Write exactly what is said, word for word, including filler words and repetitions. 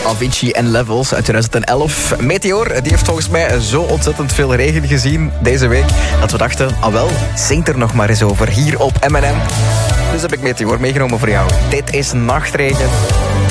Avicii en Levels uit twintig elf. Meteor, die heeft volgens mij zo ontzettend veel regen gezien deze week, dat we dachten, ah wel, zing er nog maar eens over hier op M en M. Dus heb ik Meteor meegenomen voor jou. Dit is Nachtregen.